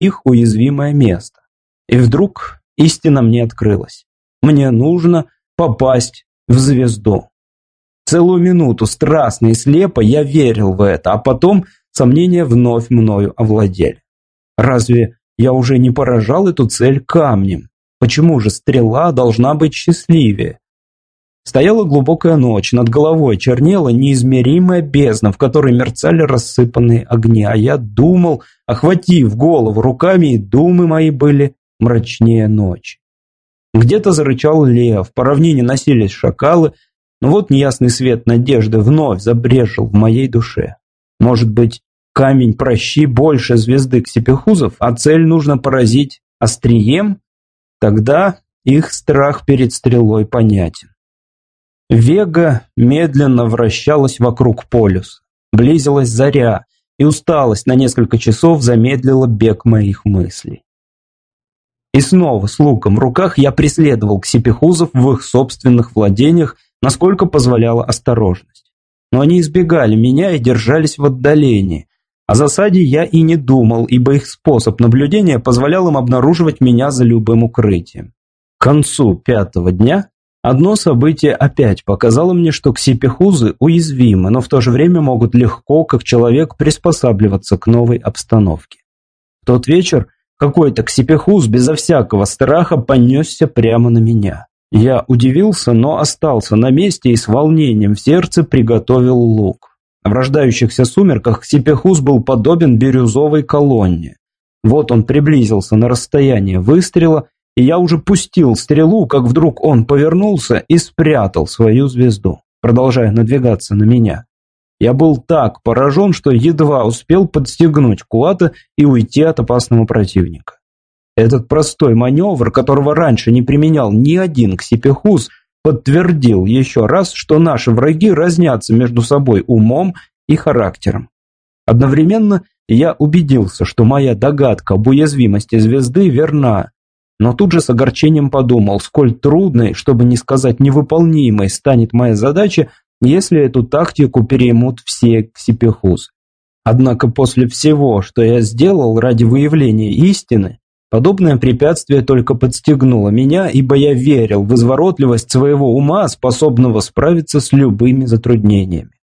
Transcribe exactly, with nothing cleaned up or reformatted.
их уязвимое место. И вдруг истина мне открылась. Мне нужно попасть в звезду. Целую минуту страстно и слепо я верил в это, а потом сомнения вновь мною овладели. Разве я уже не поражал эту цель камнем? Почему же стрела должна быть счастливее? Стояла глубокая ночь, над головой чернела неизмеримая бездна, в которой мерцали рассыпанные огни, а я думал, охватив голову руками, и думы мои были мрачнее ночи. Где-то зарычал лев, по равнине носились шакалы, но вот неясный свет надежды вновь забрежил в моей душе. Может быть, камень прощи больше звезды ксипехузов, а цель нужно поразить острием? Тогда их страх перед стрелой понятен. Вега медленно вращалась вокруг полюса. Близилась заря, и усталость на несколько часов замедлила бег моих мыслей. И снова с луком в руках я преследовал ксипехузов в их собственных владениях, насколько позволяла осторожность. Но они избегали меня и держались в отдалении. О засаде я и не думал, ибо их способ наблюдения позволял им обнаруживать меня за любым укрытием. К концу пятого дня одно событие опять показало мне, что ксипехузы уязвимы, но в то же время могут легко, как человек, приспосабливаться к новой обстановке. В тот вечер какой-то ксипехуз безо всякого страха понесся прямо на меня. Я удивился, но остался на месте и с волнением в сердце приготовил лук. В рождающихся сумерках ксипехуз был подобен бирюзовой колонне. Вот он приблизился на расстояние выстрела, и я уже пустил стрелу, как вдруг он повернулся и спрятал свою звезду, продолжая надвигаться на меня. Я был так поражен, что едва успел подстегнуть кулата и уйти от опасного противника. Этот простой маневр, которого раньше не применял ни один ксипехуз, подтвердил еще раз, что наши враги разнятся между собой умом и характером. Одновременно я убедился, что моя догадка об уязвимости звезды верна, но тут же с огорчением подумал, сколь трудной, чтобы не сказать невыполнимой, станет моя задача, если эту тактику переймут все ксипехузы. Однако после всего, что я сделал ради выявления истины, подобное препятствие только подстегнуло меня, ибо я верил в изворотливость своего ума, способного справиться с любыми затруднениями.